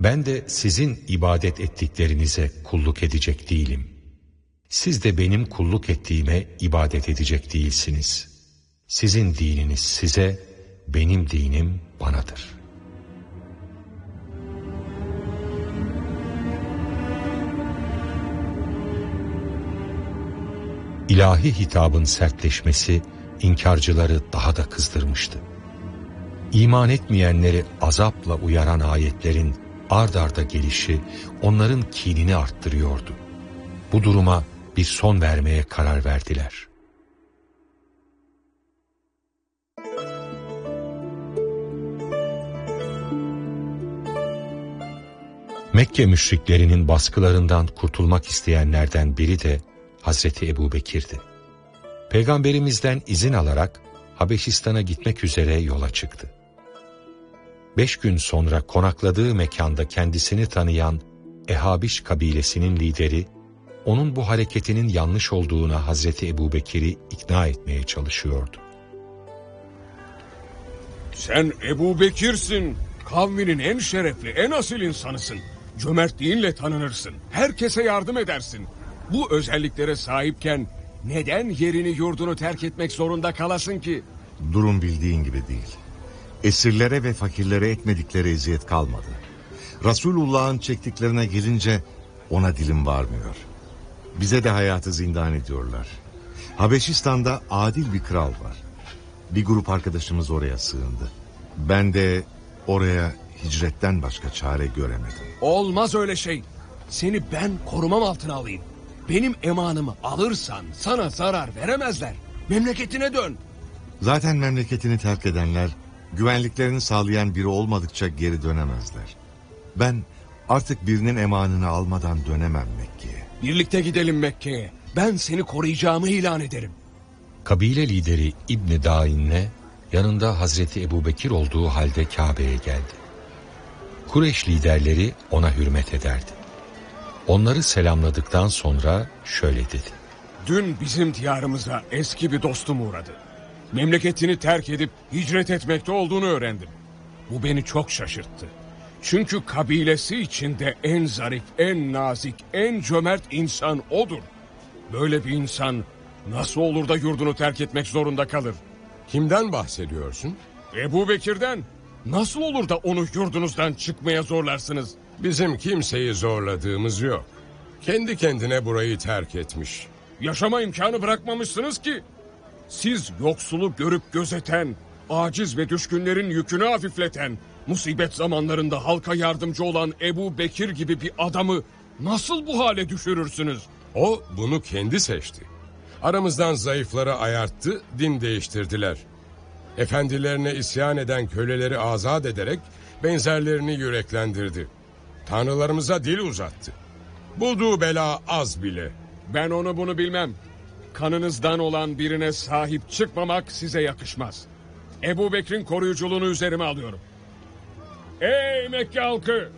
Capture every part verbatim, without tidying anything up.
Ben de sizin ibadet ettiklerinize kulluk edecek değilim. Siz de benim kulluk ettiğime ibadet edecek değilsiniz. Sizin dininiz size, benim dinim banadır. İlahi hitabın sertleşmesi inkarcıları daha da kızdırmıştı. İman etmeyenleri azapla uyaran ayetlerin ard arda gelişi onların kinini arttırıyordu. Bu duruma bir son vermeye karar verdiler. Mekke müşriklerinin baskılarından kurtulmak isteyenlerden biri de Hazreti Ebubekir'di. Peygamberimizden izin alarak Habeşistan'a gitmek üzere yola çıktı. Beş gün sonra konakladığı mekanda kendisini tanıyan Ehabiş kabilesinin lideri, onun bu hareketinin yanlış olduğuna Hazreti Ebubekir'i ikna etmeye çalışıyordu. Sen Ebubekir'sin, kavminin en şerefli, en asil insanısın. Cömertliğinle tanınırsın, herkese yardım edersin. Bu özelliklere sahipken neden yerini yurdunu terk etmek zorunda kalasın ki? Durum bildiğin gibi değil. Esirlere ve fakirlere etmedikleri eziyet kalmadı. Resulullah'ın çektiklerine gelince ona dilim varmıyor. Bize de hayatı zindan ediyorlar. Habeşistan'da adil bir kral var. Bir grup arkadaşımız oraya sığındı. Ben de oraya hicretten başka çare göremedim. Olmaz öyle şey. Seni ben korumam altına alayım. Benim emanımı alırsan sana zarar veremezler. Memleketine dön. Zaten memleketini terk edenler güvenliklerini sağlayan biri olmadıkça geri dönemezler. Ben artık birinin emanını almadan dönemem Mekke'ye. Birlikte gidelim Mekke'ye. Ben seni koruyacağımı ilan ederim. Kabile lideri İbn Dain'le yanında Hazreti Ebubekir olduğu halde Kabe'ye geldi. Kureyş liderleri ona hürmet ederdi. Onları selamladıktan sonra şöyle dedi. Dün bizim diyarımıza eski bir dostum uğradı. Memleketini terk edip hicret etmekte olduğunu öğrendim. Bu beni çok şaşırttı. Çünkü kabilesi içinde en zarif, en nazik, en cömert insan odur. Böyle bir insan nasıl olur da yurdunu terk etmek zorunda kalır? Kimden bahsediyorsun? Ebubekir'den. Nasıl olur da onu yurdunuzdan çıkmaya zorlarsınız? Bizim kimseyi zorladığımız yok. Kendi kendine burayı terk etmiş. Yaşama imkanı bırakmamışsınız ki. Siz yoksulu görüp gözeten, aciz ve düşkünlerin yükünü hafifleten, musibet zamanlarında halka yardımcı olan Ebubekir gibi bir adamı nasıl bu hale düşürürsünüz? O bunu kendi seçti. Aramızdan zayıfları ayarttı, din değiştirdiler. Efendilerine isyan eden köleleri azat ederek benzerlerini yüreklendirdi. Tanrılarımıza dil uzattı. Bulduğu bela az bile. Ben onu bunu bilmem. Kanınızdan olan birine sahip çıkmamak size yakışmaz. Ebubekir'in koruyuculuğunu üzerime alıyorum. Ey Mekke halkı!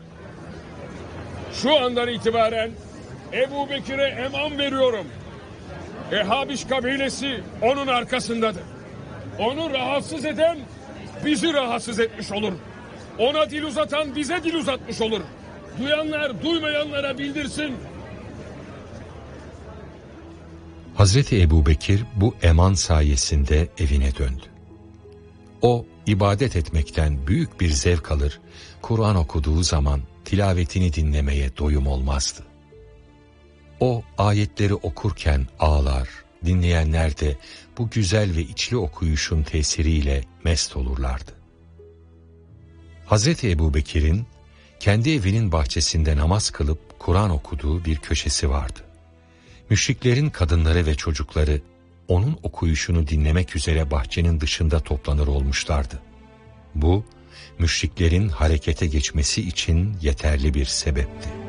Şu andan itibaren Ebubekir'e eman veriyorum. Ehabiş kabilesi onun arkasındadır. Onu rahatsız eden bizi rahatsız etmiş olur. Ona dil uzatan bize dil uzatmış olur. Duyanlar duymayanlara bildirsin. Hazreti Ebubekir bu eman sayesinde evine döndü. O ibadet etmekten büyük bir zevk alır, Kur'an okuduğu zaman tilavetini dinlemeye doyum olmazdı. O ayetleri okurken ağlar, dinleyenler de bu güzel ve içli okuyuşun tesiriyle mest olurlardı. Hazreti Ebubekir'in kendi evinin bahçesinde namaz kılıp Kur'an okuduğu bir köşesi vardı. Müşriklerin kadınları ve çocukları onun okuyuşunu dinlemek üzere bahçenin dışında toplanır olmuşlardı. Bu, müşriklerin harekete geçmesi için yeterli bir sebepti.